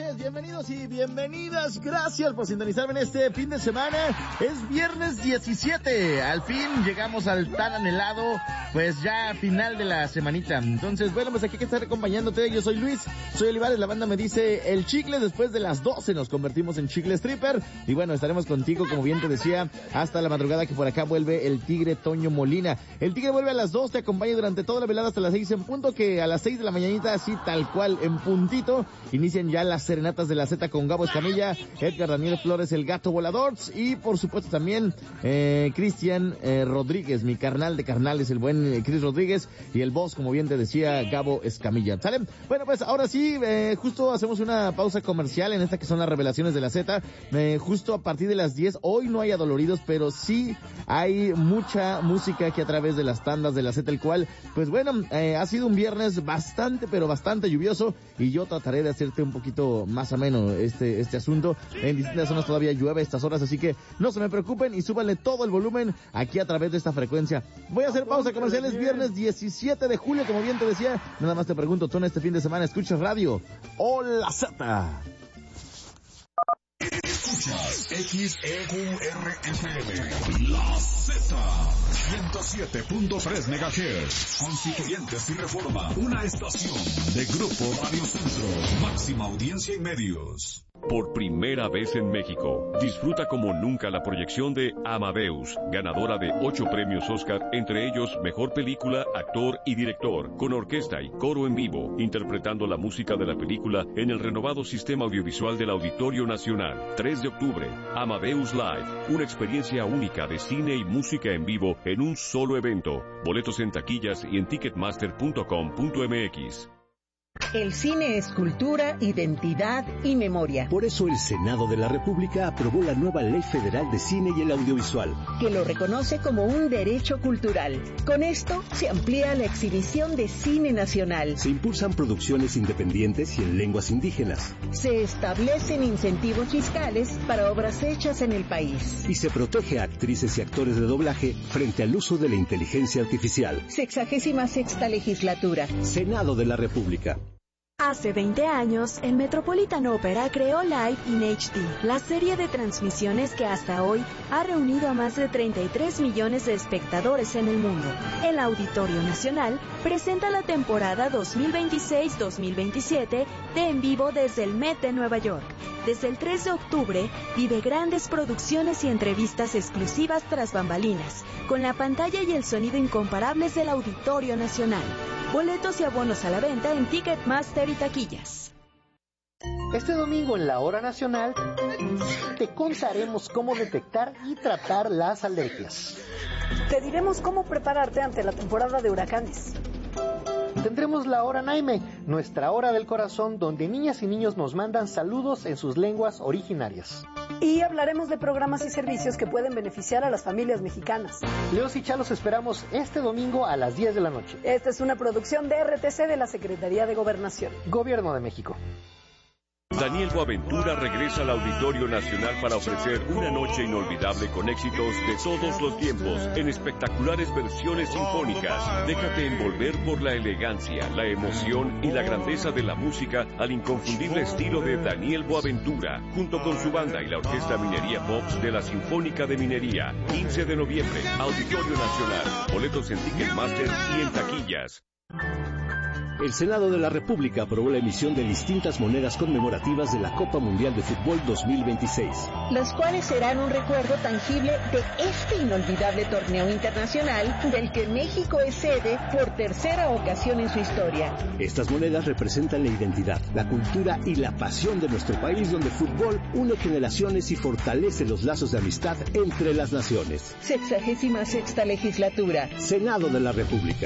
noches, bienvenidos y bienvenidas. Gracias por sintonizarme en este fin de semana. Es viernes 17. Al fin llegamos al tan anhelado, pues ya final de la semanita. Entonces, bueno, pues aquí que estar acompañándote. Yo soy Luis, soy Olivares. La banda me dice el chicle. Después de las 12 nos convertimos en chicle stripper. Y bueno, estaremos contigo, como bien te decía, hasta la madrugada, que por acá vuelve el Tigre Toño Molina. El Tigre vuelve a las 2, te acompaña durante toda la velada hasta las 6 en punto, que a las 6 de la mañanita, así tal cual, en puntito, inician ya las serenatas de la Z con Gabo Escamilla, Edgar Daniel Flores, el Gato Volador, y por supuesto también Cristian Rodríguez, mi carnal de carnales, el buen Cris Rodríguez, y el boss, como bien te decía, Gabo Escamilla. ¿Sale? Bueno, pues ahora sí, justo hacemos una pausa comercial en esta que son las revelaciones de la Z, justo a partir de las 10. Hoy no hay adoloridos, pero sí hay mucha música aquí a través de las tandas de la Z, el cual, pues bueno, ha sido un viernes bastante, pero bastante lluvioso, y yo trataré de hacerte un poquito más ameno este asunto. En distintas zonas todavía llueve a estas horas, así que no se me preocupen y súbanle todo el volumen aquí a través de esta frecuencia. Voy a hacer pausa comercial, es viernes 17 de julio, como bien te decía. Nada más te pregunto, ¿tú en este fin de semana escuchas radio o la Z? Escuchas XEQRFM, la Z, 107.3 MHz, Constituyentes y Reforma, una estación de Grupo Radio Centro, máxima audiencia en medios. Por primera vez en México, disfruta como nunca la proyección de Amadeus, ganadora de 8 premios Oscar, entre ellos Mejor Película, Actor y Director, con orquesta y coro en vivo, interpretando la música de la película en el renovado sistema audiovisual del Auditorio Nacional. 3 de octubre, Amadeus Live, una experiencia única de cine y música en vivo en un solo evento. Boletos en taquillas y en ticketmaster.com.mx. El cine es cultura, identidad y memoria. Por eso el Senado de la República aprobó la nueva Ley Federal de Cine y el Audiovisual, que lo reconoce como un derecho cultural. Con esto se amplía la exhibición de cine nacional. Se impulsan producciones independientes y en lenguas indígenas. Se establecen incentivos fiscales para obras hechas en el país. Y se protege a actrices y actores de doblaje frente al uso de la inteligencia artificial. 66ª legislatura. Senado de la República. Hace 20 años, el Metropolitan Opera creó Live in HD, la serie de transmisiones que hasta hoy ha reunido a más de 33 millones de espectadores en el mundo. El Auditorio Nacional presenta la temporada 2026-2027 de En Vivo desde el Met de Nueva York. Desde el 3 de octubre, vive grandes producciones y entrevistas exclusivas tras bambalinas, con la pantalla y el sonido incomparables del Auditorio Nacional. Boletos y abonos a la venta en Ticketmaster y taquillas. Este domingo en la Hora Nacional te contaremos cómo detectar y tratar las alergias. Te diremos cómo prepararte ante la temporada de huracanes. Tendremos la Hora Naime, nuestra hora del corazón, donde niñas y niños nos mandan saludos en sus lenguas originarias. Y hablaremos de programas y servicios que pueden beneficiar a las familias mexicanas. Leos y Chalos esperamos este domingo a las 10 de la noche. Esta es una producción de RTC de la Secretaría de Gobernación. Gobierno de México. Daniel Boaventura regresa al Auditorio Nacional para ofrecer una noche inolvidable con éxitos de todos los tiempos en espectaculares versiones sinfónicas. Déjate envolver por la elegancia, la emoción y la grandeza de la música al inconfundible estilo de Daniel Boaventura, junto con su banda y la Orquesta Minería Pops de la Sinfónica de Minería. 15 de noviembre, Auditorio Nacional. Boletos en Ticketmaster y en taquillas. El Senado de la República aprobó la emisión de distintas monedas conmemorativas de la Copa Mundial de Fútbol 2026. Las cuales serán un recuerdo tangible de este inolvidable torneo internacional del que México es sede por tercera ocasión en su historia. Estas monedas representan la identidad, la cultura y la pasión de nuestro país, donde el fútbol une generaciones y fortalece los lazos de amistad entre las naciones. 66ª legislatura. Senado de la República.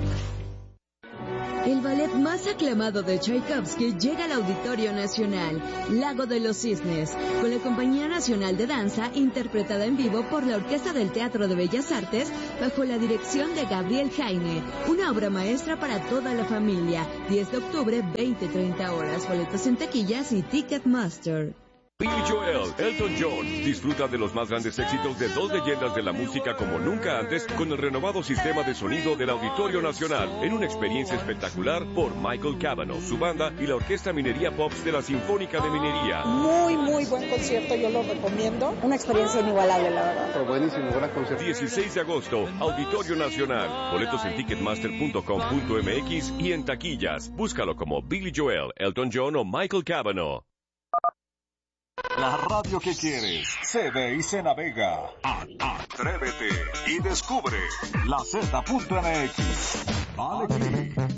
El ballet más aclamado de Tchaikovsky llega al Auditorio Nacional, Lago de los Cisnes, con la Compañía Nacional de Danza, interpretada en vivo por la Orquesta del Teatro de Bellas Artes, bajo la dirección de Gabriel Jaime. Una obra maestra para toda la familia. 10 de octubre, 20-30 horas. Boletos en taquillas y Ticketmaster. Billy Joel, Elton John. Disfruta de los más grandes éxitos de dos leyendas de la música como nunca antes con el renovado sistema de sonido del Auditorio Nacional en una experiencia espectacular por Michael Cavanaugh, su banda y la Orquesta Minería Pops de la Sinfónica de Minería. Muy buen concierto, yo lo recomiendo. Una experiencia inigualable, la verdad. Buenísimo, gran concierto. 16 de agosto, Auditorio Nacional. Boletos en ticketmaster.com.mx y en taquillas. Búscalo como Billy Joel, Elton John o Michael Cavanaugh. La radio que quieres se ve y se navega. Atrévete y descubre la Z.mx. Dale click.